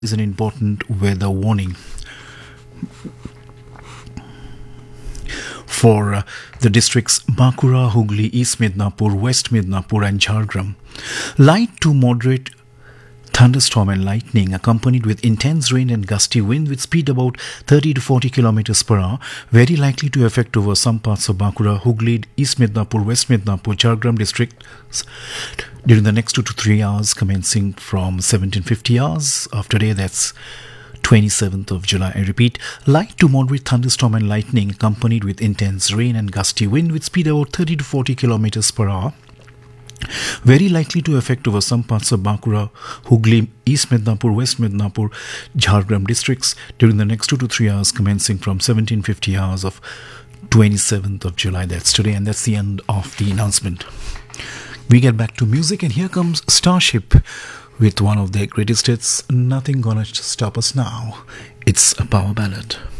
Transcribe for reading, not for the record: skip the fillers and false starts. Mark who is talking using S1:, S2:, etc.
S1: is an important weather warning for the districts Bankura, Hooghly, East Midnapur, West Midnapur and Jhargram. Light to moderate thunderstorm and lightning accompanied with intense rain and gusty wind with speed about 30 to 40 kilometers per hour, very likely to affect over some parts of Bankura, Hooghly, East Midnapur, West Midnapur, Jhargram districts during the next 2 to 3 hours commencing from 1750 hours of today, that's 27th of July. I repeat, light to moderate thunderstorm and lightning accompanied with intense rain and gusty wind with speed about 30 to 40 kilometers per hour, very likely to affect over some parts of Bankura, Hooghly, East Midnapur, West Midnapur, Jhargram districts during the next 2 to 3 hours commencing from 1750 hours of 27th of July. That's today, and that's the end of the announcement. We get back to music, and here comes Starship with one of their greatest hits, Nothing Gonna Stop Us Now. It's a power ballad.